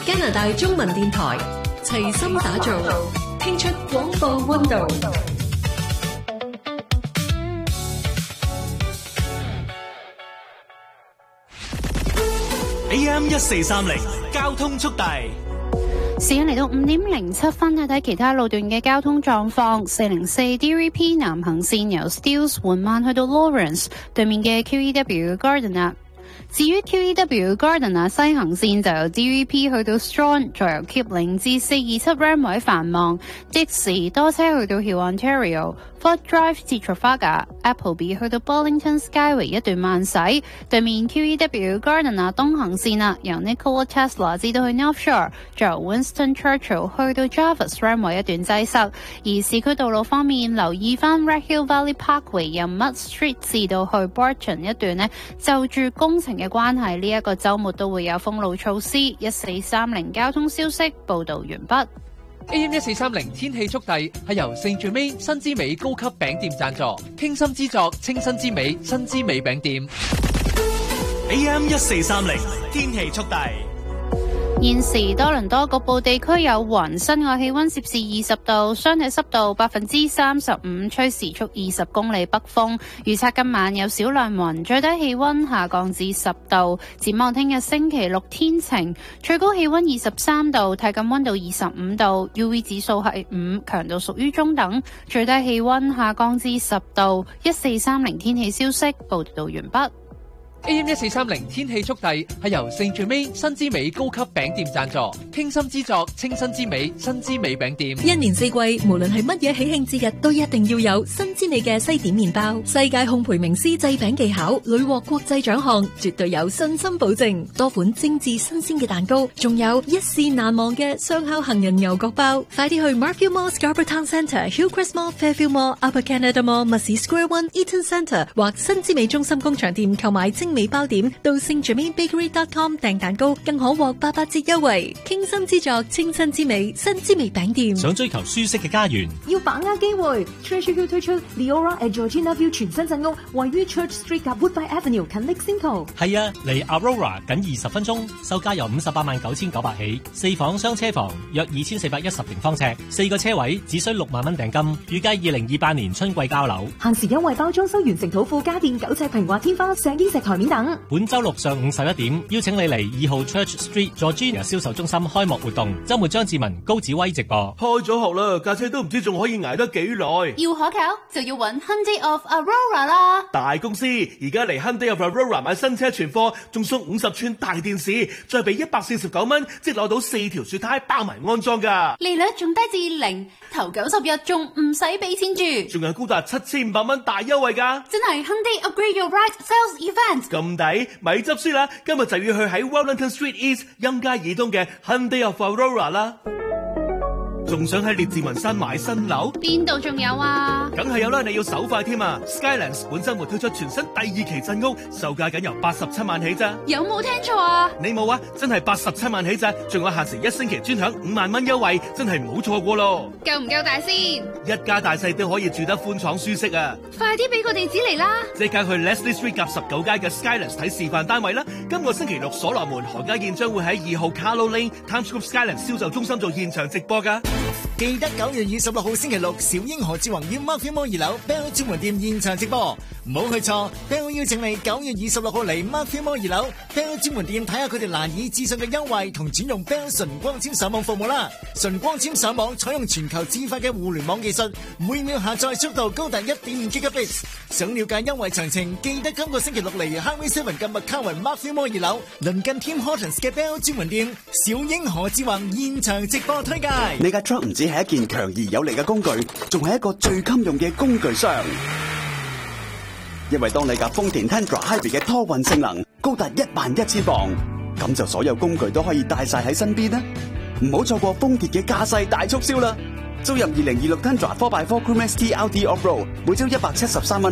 加拿大中文電台齊心打造，拼出廣播溫度。 AM1430交通速遞。 時間嚟到5:07，睇睇其他路段嘅交通狀況。404 DVP 南行線由 Steeles 緩慢去到 Lawrence 對面嘅 QEW Gardiner。至於 QEW Gardiner 西行線就由 DVP 去到 Strachan， 再由 Kipling 至427 Ramway 繁忙，即時多車去到 Hill Ontario。Ford Drive 至 Trafalgar、Appleby 去到 Burlington Skyway 一段慢駛，對面 QEW Gardiner 東行線啦，由 Nikola Tesla 至到去 North Shore， 再由 Winston Churchill 去到 Jarvis Ramway 一段擠塞。而市區道路方面，留意翻 Red Hill Valley Parkway 由 Mud Street 至到去 Barton 一段呢，就住工程嘅關係，呢一個週末都會有封路措施。1430交通消息報導完畢。 AM1430天氣速遞係由聖最美新之美高級餅店贊助，傾心之作清新之美新之美餅店。 AM1430天氣速遞。 現時多倫多局部地區有雲，室外氣溫攝氏20度，相對濕度35%，吹時速20公里北風。預測今晚有少量雲，最低氣溫下降至10度。展望聽日星期六天晴，最高氣溫23度，體感溫度25度 ，UV 指數係5，強度屬於中等。最低氣溫下降至10度。1430天氣消息報道完畢。 AM1430天氣速遞係由聖最美新之美高級餅店贊助，傾心之作清新之美新之美餅店。 一年四季，無論係乜嘢喜慶節日，都一定要有新之美嘅西點麵包。世界烘焙名師製餅技巧，屢獲國際獎項，絕對有信心保證。多款精緻新鮮嘅蛋糕，仲有一試難忘嘅雙烤杏仁牛角包。快啲去 Markfield Mall Scarborough Town Centre、Hillcrest Mall、Fairfield Mall、Upper Canada Mall、Massey Square One、Eaton Centre 或新之美中心工場店購買精美包點，到聖最美 Bakery.com 訂蛋糕，更可獲88折優惠。傾心之作，清新之美，新之美餅店。 想追求舒適嘅家園， 要把握機會。Treasure Hill 推出 Leora at Georgina View 全新鎮屋，位於 Church Street 及 Woodbine Avenue 近 Lexington。 係啊，離 Aurora 僅20分鐘，售價由589900起，4房雙車房，約2410平方尺，4個車位，只需6萬蚊訂金，預計2028年春季交樓。 限時優惠包裝修完成土庫家電9尺平滑天花、石英石台面等。 本周六上午11點，邀請你嚟2號 Church Street Georgina 銷售中心開幕活動，周末張志文、高子威直播。 開咗學啦，架車都唔知仲可以捱得幾耐。 要可靠就要揾 Hyundai of Aurora 啦。 大公司而家嚟 Hyundai of Aurora 買新車存貨，仲送50寸大電視，再俾149蚊，即攞到4條雪胎包埋安裝噶。 利率仲低至0，頭90日仲唔使俾錢住， 仲有高達7500蚊大優惠噶。 真係 Hyundai Upgrade Your Ride Sales Event。 咁抵，咪執輸啦！今日就要去喺 Wellington Street East 蔭街以東嘅 Hyundai of Aurora 啦。仲想喺列治文山買新樓？ 邊度仲有啊？ 梗係有啦，你要手快添啊 ！Skylands 本周末推出全新第2期鎮屋，售價僅由87萬起咋？ 有冇聽錯啊？ 你冇啊？真係87萬起咋？仲有限時1星期專享5萬蚊優惠，真係唔好錯過咯！ 夠唔夠大先？ 一家大細都可以住得寬敞舒適啊！ 快啲俾個地址嚟啦！ 即刻去 Leslie Street 夾19街嘅 Skylands 睇示範單位啦！今個星期六所羅門何家燕將會喺2號 Carlo Lane Times Square Skylands 銷售中心做現場直播噶。 記得9月26號星期六，小英何志宏於 Markfield Mall 2樓 Bell 專門店現場直播，唔好去錯。Bell 邀請你9月26號嚟 Markfield Mall 2樓 Bell 專門店睇下佢哋難以置信嘅優惠同轉用 Bell 純光纖上網服務啦。純光纖上網採用全球自發嘅互聯網技術，每秒下載速度高達 1.5 Gigabits。想了解優惠詳情，記得今個星期六嚟 Highway 7近麥卡雲 Markfield Mall 2樓鄰近 Tim Hortons 嘅 Bell 專門店，小英何志宏現場直播推介。 你架 truck 唔止係一件強而有力嘅工具，仲係一個最襟用嘅工具箱。因為當你架豐田 Tundra Hybrid 嘅拖運性能高達11000磅，咁就所有工具都可以帶晒喺身邊啦。唔好錯過豐田嘅駕駛大促銷啦！租入2026 Tundra 4x4 Crew Max T LT Off-Road，每周173蚊。